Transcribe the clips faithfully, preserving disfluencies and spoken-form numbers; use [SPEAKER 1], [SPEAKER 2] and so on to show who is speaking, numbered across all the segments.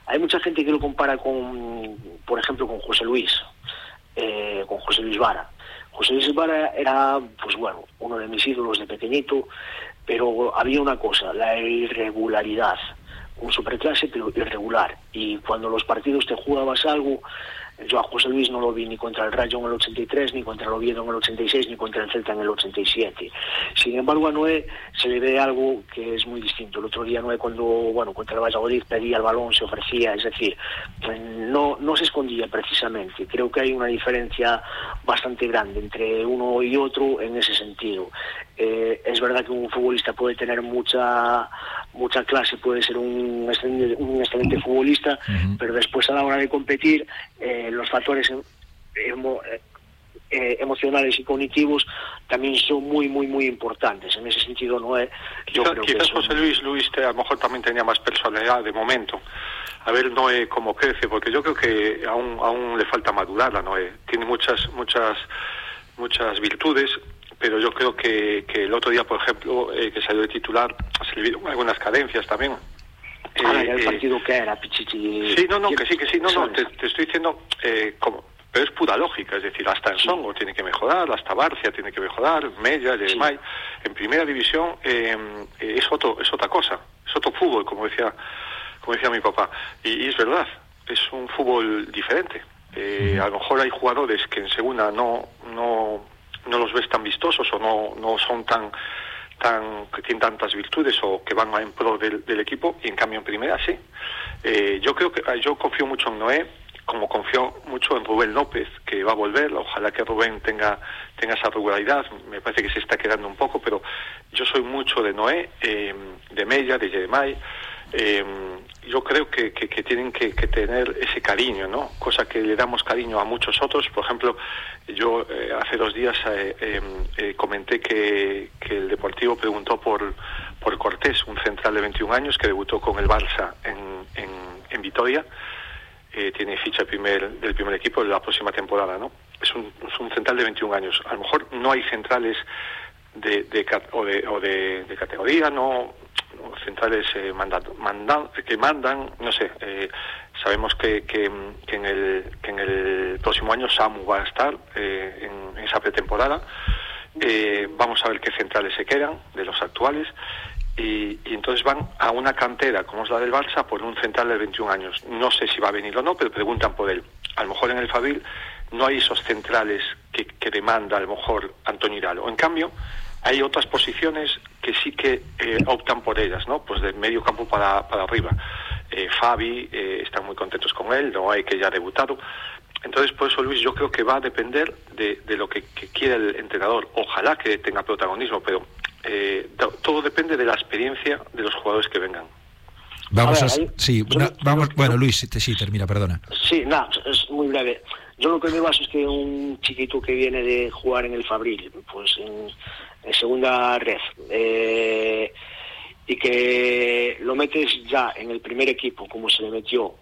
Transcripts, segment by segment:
[SPEAKER 1] hay mucha gente que lo compara con, por ejemplo, con José Luis, eh, con José Luis Vara. José Luis Vara era, pues bueno, uno de mis ídolos de pequeñito, pero había una cosa, la irregularidad. Un superclase, pero irregular. Y cuando los partidos te jugabas algo, yo a José Luis no lo vi ni contra el Rayo en el ochenta y tres, ni contra el Oviedo en el ochenta y seis, ni contra el Celta en el ochenta y siete. Sin embargo, a Noé se le ve algo que es muy distinto. El otro día Noé, cuando, bueno, contra el Valladolid pedía el balón, se ofrecía, es decir, no, no se escondía precisamente. Creo que hay una diferencia bastante grande entre uno y otro en ese sentido. Eh, es verdad que un futbolista puede tener mucha mucha clase, puede ser un excelente, un excelente futbolista, uh-huh. pero después a la hora de competir, eh, los factores emo, eh, emocionales y cognitivos también son muy, muy, muy importantes. En ese sentido, no es... Yo
[SPEAKER 2] Quizás,
[SPEAKER 1] creo
[SPEAKER 2] quizás
[SPEAKER 1] que
[SPEAKER 2] José Luis, Luis te, a lo mejor también tenía más personalidad de momento. A ver Noé cómo crece, porque yo creo que aún, aún le falta madurar a Noé. Tiene muchas, muchas, muchas virtudes, pero yo creo que, que el otro día, por ejemplo, eh, que salió de titular, se le vieron algunas carencias también.
[SPEAKER 1] Ah, eh, el partido eh, que era, Pichichi.
[SPEAKER 2] Sí, no, no, que sí, que sí, no, no, te, te estoy diciendo eh, como, pero es pura lógica, es decir, hasta en sí. Songo tiene que mejorar, hasta Barcia tiene que mejorar, Mella, Yeremay. Sí. En primera división eh, es otro, es otra cosa, es otro fútbol, como decía, como decía mi papá. Y, y es verdad, es un fútbol diferente. Eh, a lo mejor hay jugadores que en segunda no, no no los ves tan vistosos o no no son tan tan que tienen tantas virtudes o que van en pro del, del equipo, y en cambio en primera sí. Eh, yo creo que yo confío mucho en Noé, como confío mucho en Rubén López, que va a volver. Ojalá que Rubén tenga tenga esa regularidad. Me parece que se está quedando un poco, pero yo soy mucho de Noé, eh, de Mella, de Yeremay. Eh, yo creo que, que, que tienen que, que tener ese cariño, ¿no? Cosa que le damos cariño a muchos otros. Por ejemplo, yo eh, hace dos días eh, eh, eh, comenté que, que el Deportivo preguntó por por Cortés, un central de veintiún años que debutó con el Barça en, en, en Vitoria. Eh, tiene ficha primer, del primer equipo de la próxima temporada, ¿no? Es un, es un central de veintiún años. A lo mejor no hay centrales de, de, o, de, o de, de categoría, no... centrales eh, mandan, mandan, que mandan, no sé, eh, sabemos que, que, que, en el, que en el próximo año Samu va a estar eh, en, en esa pretemporada. Eh, vamos a ver qué centrales se quedan de los actuales, y, y entonces van a una cantera como es la del Barça por un central de veintiún años. No sé si va a venir o no, pero preguntan por él. A lo mejor en el Fabril no hay esos centrales que, que demanda a lo mejor Antonio Iralo. En cambio, hay otras posiciones que sí que eh, optan por ellas, ¿no? Pues de medio campo para, para arriba. Eh, Fabi, eh, están muy contentos con él, no hay que ya ha debutado. Entonces, por eso, Luis, yo creo que va a depender de, de lo que, que quiera el entrenador. Ojalá que tenga protagonismo, pero eh, todo depende de la experiencia de los jugadores que vengan.
[SPEAKER 3] Vamos a...
[SPEAKER 1] a, ver, ahí,
[SPEAKER 3] sí,
[SPEAKER 1] yo,
[SPEAKER 3] na,
[SPEAKER 1] yo,
[SPEAKER 3] vamos,
[SPEAKER 1] yo,
[SPEAKER 3] bueno, Luis, sí, termina, perdona.
[SPEAKER 1] Sí, nada, es muy breve. Yo lo que me baso es que un chiquito que viene de jugar en el Fabril, pues en, en segunda red, eh, y que lo metes ya en el primer equipo, como se le metió,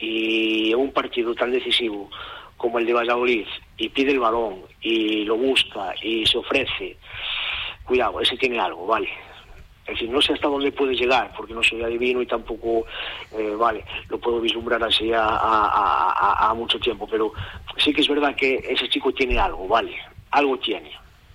[SPEAKER 1] y en un partido tan decisivo como el de Valladolid, y pide el balón, y lo busca, y se ofrece, cuidado, ese tiene algo, ¿vale? Es decir, no sé hasta dónde puede llegar, porque no soy adivino y tampoco, eh, vale, lo puedo vislumbrar así a, a, a, a mucho tiempo, pero sí que es verdad que ese chico tiene algo, ¿vale? Algo tiene.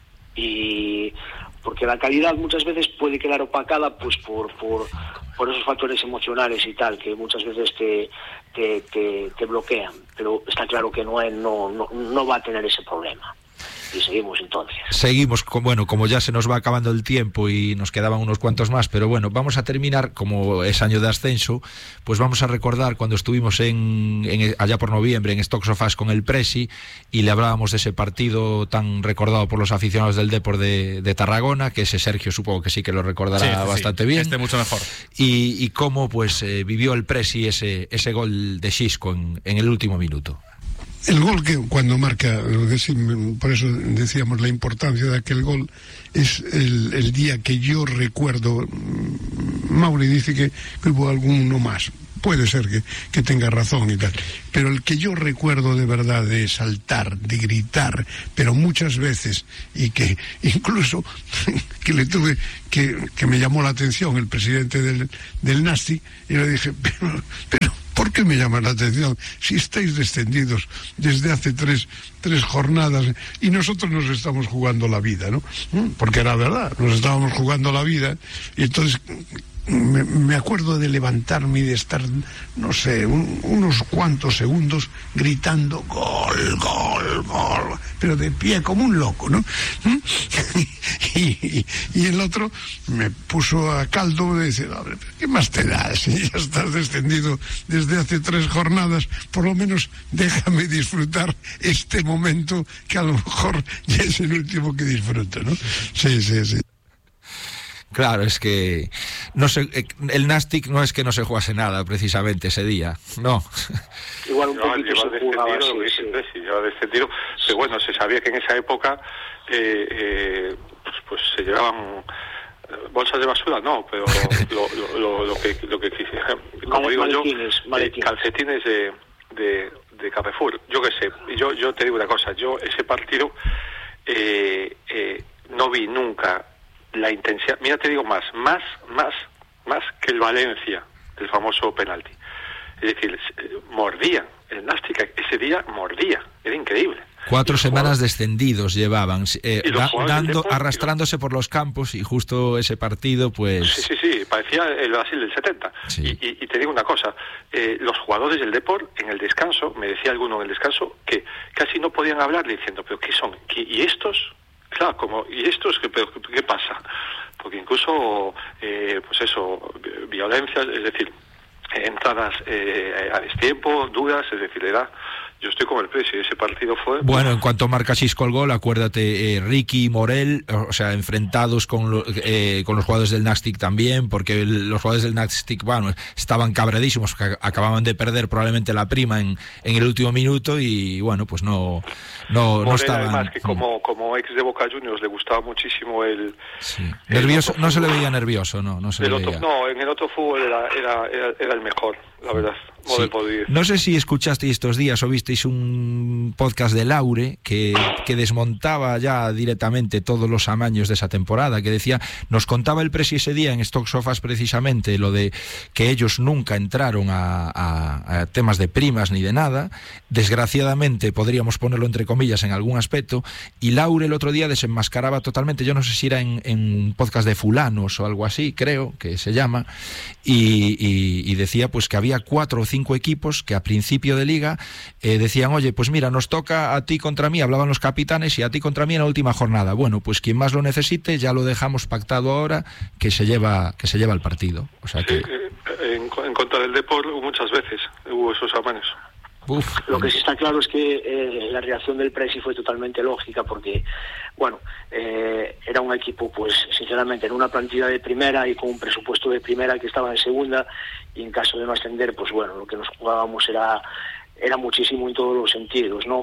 [SPEAKER 1] Y porque la calidad muchas veces puede quedar opacada pues por, por, por esos factores emocionales y tal, que muchas veces te, te, te, te bloquean, pero está claro que no, no, no, no va a tener ese problema. Y seguimos entonces.
[SPEAKER 3] Seguimos, con, bueno, como ya se nos va acabando el tiempo y nos quedaban unos cuantos más, pero bueno, vamos a terminar, como es año de ascenso, pues vamos a recordar cuando estuvimos en, en allá por noviembre en Stock Sofás con el Presi y le hablábamos de ese partido tan recordado por los aficionados del Depor de, de Tarragona, que ese Sergio supongo que sí que lo recordará sí, este bastante
[SPEAKER 4] sí,
[SPEAKER 3] bien.
[SPEAKER 4] Este mucho mejor.
[SPEAKER 3] Y, y cómo pues eh, vivió el Presi ese, ese gol de Xisco en, en el último minuto.
[SPEAKER 5] El gol que cuando marca, por eso decíamos la importancia de aquel gol, es el, el día que yo recuerdo. Mauri dice que, que hubo alguno más, puede ser que, que tenga razón y tal, pero el que yo recuerdo de verdad de saltar, de gritar, pero muchas veces, y que incluso que le tuve, que, que me llamó la atención el presidente del, del Nasti, y le dije, pero, pero ¿Por qué me llama la atención? Si estáis descendidos desde hace tres, tres jornadas y nosotros nos estamos jugando la vida, ¿no? Porque era verdad, nos estábamos jugando la vida y entonces... Me, me acuerdo de levantarme y de estar, no sé, un, unos cuantos segundos gritando gol, gol, gol, pero de pie como un loco, ¿no? y, y, y el otro me puso a caldo de decir, hombre, ¿qué más te da? Si ya estás descendido desde hace tres jornadas, por lo menos déjame disfrutar este momento que a lo mejor ya es el último que disfruto, ¿no? Sí, sí, sí.
[SPEAKER 3] Claro, es que no se, el Nastic no es que no se jugase nada precisamente ese día, no.
[SPEAKER 2] Igual un no, poquito se jugaba así, sí, sí. sí, lleva descendido, pero bueno, se sabía que en esa época eh, eh, pues, pues se llevaban bolsas de basura, no, pero lo, lo, lo, lo que lo que quisiera, como digo yo, eh, calcetines de, de, de Carrefour, yo qué sé, yo yo te digo una cosa, yo ese partido eh, eh, no vi nunca la intensidad, mira te digo más, más, más, más que el Valencia, el famoso penalti. Es decir, mordía, el Nastic ese día mordía, era increíble.
[SPEAKER 3] Cuatro semanas descendidos llevaban, eh, da, dando, arrastrándose por los campos y justo ese partido, pues...
[SPEAKER 2] Sí, sí, sí, parecía el Brasil del setenta. Sí. Y, y, y te digo una cosa, eh, los jugadores del Depor, en el descanso, me decía alguno en el descanso, que casi no podían hablar diciendo, pero ¿qué son? ¿Qué, ¿Y estos...? Claro, como, ¿y esto es que, qué pasa? Porque incluso, eh, pues eso, violencia, es decir, entradas eh, a destiempo, dudas, es decir, era... Yo estoy como el precio, ese partido fue...
[SPEAKER 3] Bueno, en cuanto marca Xisco el gol, acuérdate, eh, Ricky y Morel, o sea, enfrentados con, lo, eh, con los jugadores del Nastic también, porque el, los jugadores del Nastic, bueno, estaban cabradísimos, que acababan de perder probablemente la prima en, en el último minuto y, bueno, pues no, no, Morel, no estaban...
[SPEAKER 2] además, que como, como ex de Boca Juniors le gustaba muchísimo el...
[SPEAKER 3] Sí. El nervioso, no se le veía nervioso, no, no se le
[SPEAKER 2] otro,
[SPEAKER 3] veía.
[SPEAKER 2] No, en el otro fútbol era, era, era, era el mejor, la verdad.
[SPEAKER 3] Sí. No sé si escuchasteis estos días o visteis un podcast de Laure que, que desmontaba ya directamente todos los amaños de esa temporada, que decía, nos contaba el presi ese día en Stock Sofas precisamente lo de que ellos nunca entraron a, a, a temas de primas ni de nada, desgraciadamente podríamos ponerlo entre comillas en algún aspecto, y Laure el otro día desenmascaraba totalmente, yo no sé si era en, en un podcast de fulanos o algo así, creo que se llama, y, y, y decía pues que había cuatro o cinco equipos que a principio de liga eh, decían, oye, pues mira, nos toca a ti contra mí, hablaban los capitanes, y a ti contra mí en la última jornada. Bueno, pues quien más lo necesite, ya lo dejamos pactado ahora, que se lleva que se lleva el partido. O sea que...
[SPEAKER 2] Sí, en, en contra del Depor muchas veces hubo esos amaños.
[SPEAKER 1] Uf. Lo que sí está claro es que eh, la reacción del Presi fue totalmente lógica porque, bueno, eh, era un equipo, pues, sinceramente, en una plantilla de primera y con un presupuesto de primera que estaba en segunda, y en caso de no ascender, pues bueno, lo que nos jugábamos era, era muchísimo en todos los sentidos, ¿no?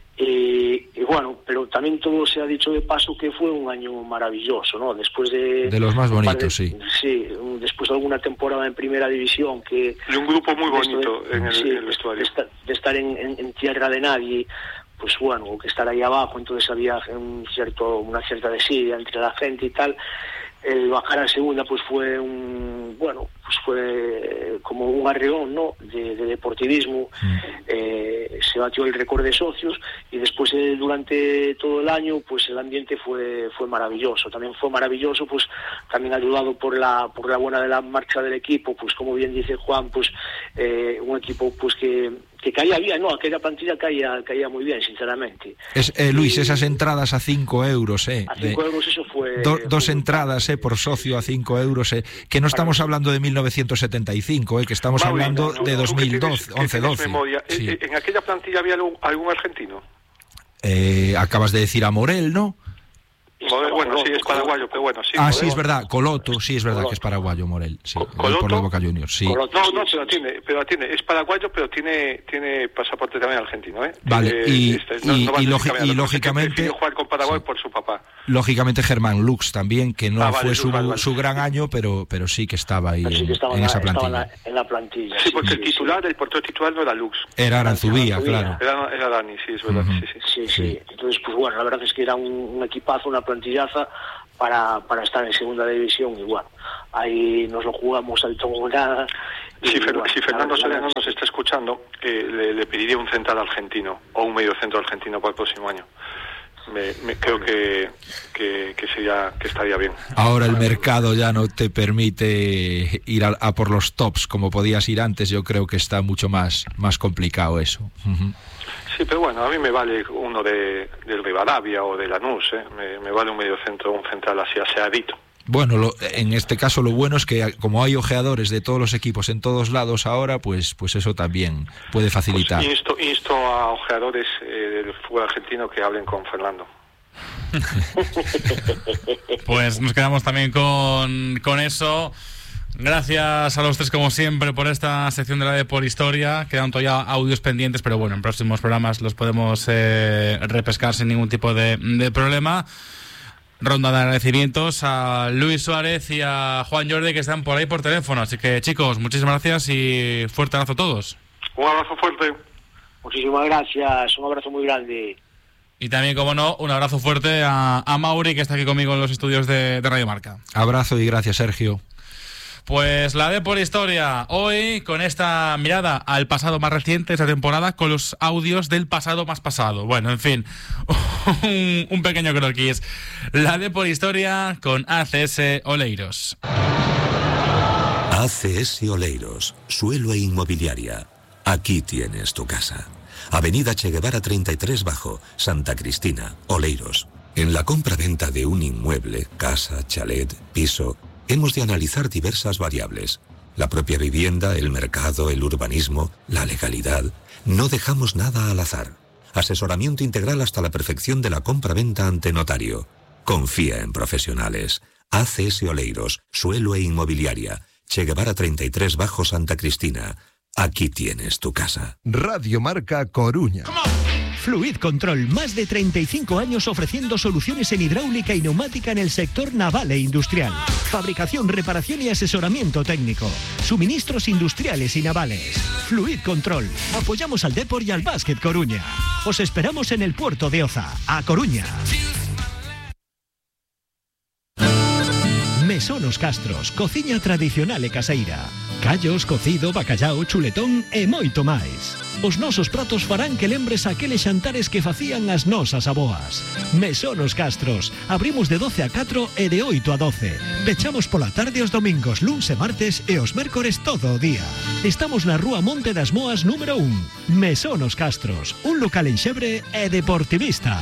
[SPEAKER 1] Y, y bueno, pero también todo se ha dicho de paso que fue un año maravilloso, ¿no? Después de...
[SPEAKER 3] De los más bonitos, de, sí.
[SPEAKER 1] Sí, después de alguna temporada en primera división que...
[SPEAKER 2] Y un grupo muy bonito de, en el,
[SPEAKER 1] sí,
[SPEAKER 2] el vestuario.
[SPEAKER 1] De estar, de estar en, en, en tierra de nadie, pues bueno, o que estar ahí abajo, entonces había un cierto, una cierta desidia entre la gente y tal. El bajar a segunda pues fue un, bueno, pues fue como un arreón, ¿no?, de, de deportivismo. Mm. Eh, se batió el récord de socios y después eh, durante todo el año pues el ambiente fue fue maravilloso. También fue maravilloso, pues también ayudado por la por la buena de la marcha del equipo, pues como bien dice Juan, pues eh, un equipo pues que que caía bien, no, aquella plantilla caía caía muy bien, sinceramente.
[SPEAKER 3] Es, eh, Luis, y, esas entradas a cinco euros, eh.
[SPEAKER 1] A cinco euros eso fue...
[SPEAKER 3] Do, dos
[SPEAKER 1] fue
[SPEAKER 3] entradas, eh, por socio a cinco euros, eh, que no estamos hablando de mil novecientos setenta y cinco, eh, que estamos Mauri, hablando no, no, de dos mil doce, once doce.
[SPEAKER 2] Sí. ¿En aquella plantilla había algún, algún argentino?
[SPEAKER 3] Eh, acabas de decir a Morel, ¿no?
[SPEAKER 2] Morel, bueno, sí, es paraguayo, pero bueno, sí.
[SPEAKER 3] Ah,
[SPEAKER 2] Morel.
[SPEAKER 3] Sí, es verdad, Coloto, sí, es verdad Coloto. Que es paraguayo, Morel, sí,
[SPEAKER 2] ¿Coloto?
[SPEAKER 3] Por los Boca Juniors, sí.
[SPEAKER 2] Coloto, no, no, pero tiene, pero tiene, es paraguayo, pero tiene tiene pasaporte también argentino, ¿eh?
[SPEAKER 3] Vale,
[SPEAKER 2] tiene,
[SPEAKER 3] y,
[SPEAKER 2] este, no,
[SPEAKER 3] y,
[SPEAKER 2] no
[SPEAKER 3] y, lógi- y lógicamente...
[SPEAKER 2] jugar con Paraguay sí. Por su papá.
[SPEAKER 3] Lógicamente Germán Lux también, que no
[SPEAKER 2] ah,
[SPEAKER 3] fue
[SPEAKER 2] vale,
[SPEAKER 3] su,
[SPEAKER 2] vale, vale.
[SPEAKER 3] su gran año, pero pero sí que estaba ahí
[SPEAKER 1] sí que estaba
[SPEAKER 3] en, en
[SPEAKER 1] la,
[SPEAKER 3] esa plantilla.
[SPEAKER 1] En la, en la plantilla.
[SPEAKER 2] Sí, porque sí, el titular, sí. el portero titular no era Lux.
[SPEAKER 3] Era Aranzubía, claro.
[SPEAKER 2] Era, era Dani, sí, es verdad.
[SPEAKER 3] Uh-huh.
[SPEAKER 2] sí, sí.
[SPEAKER 1] Sí, sí. Entonces, pues bueno, la verdad es que era un, un equipazo, una plantillaza para, para estar en segunda división y bueno, ahí nos lo jugamos al todo nada
[SPEAKER 2] Si, Fer, si Fernando Soriano nos está escuchando, eh, le, le pediría un central argentino o un medio centro argentino para el próximo año. Me, me creo que, que, que sería que estaría bien.
[SPEAKER 3] Ahora el mercado ya no te permite ir a, a por los tops como podías ir antes. Yo creo que está mucho más, más complicado eso. Uh-huh.
[SPEAKER 2] Sí, pero bueno, a mí me vale uno de del Rivadavia o de Lanús, ¿eh? me, me vale un medio centro, un central así aseadito.
[SPEAKER 3] Bueno, lo, en este caso lo bueno es que como hay ojeadores de todos los equipos en todos lados ahora, pues pues eso también puede facilitar.
[SPEAKER 2] Pues insto, insto a ojeadores eh, del fútbol argentino que hablen con Fernando.
[SPEAKER 4] Pues nos quedamos también con, con eso. Gracias a los tres como siempre por esta sección de la de por historia. Quedan todavía audios pendientes, pero bueno, en próximos programas los podemos eh, repescar sin ningún tipo de, de problema. Ronda de agradecimientos a Luis Suárez y a Juan Jordi que están por ahí por teléfono. Así que chicos, muchísimas gracias y fuerte abrazo a todos.
[SPEAKER 2] Un abrazo fuerte.
[SPEAKER 1] Muchísimas gracias, un abrazo muy grande.
[SPEAKER 4] Y también, como no, un abrazo fuerte a, a Mauri que está aquí conmigo en los estudios de, de Radio Marca.
[SPEAKER 3] Abrazo y gracias, Sergio.
[SPEAKER 4] Pues la de por historia, hoy con esta mirada al pasado más reciente de esta temporada, con los audios del pasado más pasado. Bueno, en fin, un, un pequeño croquis. La de por historia con A C S Oleiros.
[SPEAKER 6] A C S Oleiros, suelo e inmobiliaria. Aquí tienes tu casa. Avenida Che Guevara treinta y tres Bajo, Santa Cristina, Oleiros. En la compra-venta de un inmueble, casa, chalet, piso, hemos de analizar diversas variables. La propia vivienda, el mercado, el urbanismo, la legalidad. No dejamos nada al azar. Asesoramiento integral hasta la perfección de la compra-venta ante notario. Confía en profesionales. A C S Oleiros, suelo e inmobiliaria. Che Guevara treinta y tres Bajo, Santa Cristina. Aquí tienes tu casa.
[SPEAKER 7] Radio Marca Coruña.
[SPEAKER 8] Fluid Control, más de treinta y cinco años ofreciendo soluciones en hidráulica y neumática en el sector naval e industrial. Fabricación, reparación y asesoramiento técnico. Suministros industriales y navales. Fluid Control. Apoyamos al Depor y al Básquet Coruña. Os esperamos en el puerto de Oza, a Coruña. Mesonos Castros, cociña tradicional e caseira. Callos, cocido, bacallao, chuletón e moito máis. Os nosos pratos farán que lembres aqueles xantares que facían as nosas aboas. Mesonos Castros, abrimos de doce a catro e de oito a doce. Pechamos pola tarde os domingos, luns e martes e os mércores todo o día. Estamos na rúa Monte das Moas número un. Mesonos Castros, un local en Xebre e deportivista.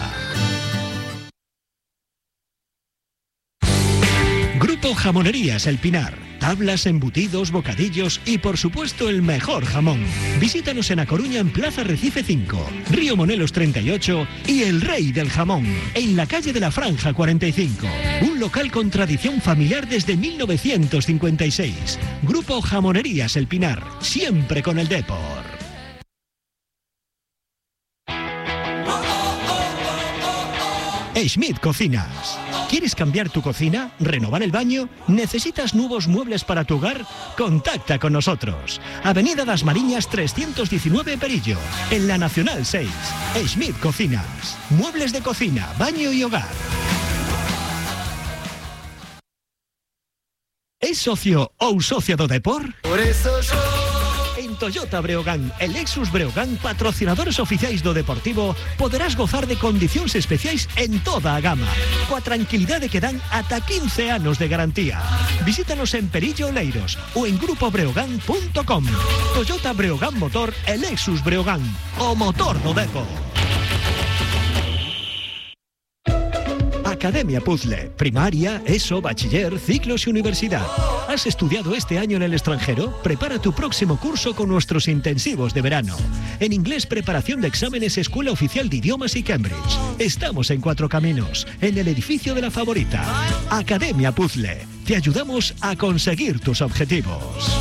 [SPEAKER 8] Grupo Jamonerías El Pinar. Tablas, embutidos, bocadillos y por supuesto el mejor jamón. Visítanos en A Coruña en Plaza Recife cinco, Río Monelos treinta y ocho y El Rey del Jamón, en la calle de la Franja cuarenta y cinco. Un local con tradición familiar desde mil novecientos cincuenta y seis. Grupo Jamonerías El Pinar, siempre con el Depor. Schmidt Cocinas. ¿Quieres cambiar tu cocina? ¿Renovar el baño? ¿Necesitas nuevos muebles para tu hogar? Contacta con nosotros. Avenida Das Mariñas trescientos diecinueve Perillo, en la Nacional seis. Schmidt Cocinas. Muebles de cocina, baño y hogar. ¿Es socio ou socia do Depor? Por eso yo... En Toyota Breogán e Lexus Breogán, patrocinadores oficiais do Deportivo, poderás gozar de condicións especiais en toda a gama, coa tranquilidade que dan ata quince anos de garantía. Visítanos en Perillo Oleiros ou en grupo breogán punto com. Toyota Breogán Motor e Lexus Breogán, o motor do Depor. Academia Puzzle, primaria, ESO, bachiller, ciclos y universidad. ¿Has estudiado este año en el extranjero? Prepara tu próximo curso con nuestros intensivos de verano. En inglés, preparación de exámenes, Escuela Oficial de Idiomas y Cambridge. Estamos en Cuatro Caminos, en el edificio de La Favorita. Academia Puzzle. Te ayudamos a conseguir tus objetivos.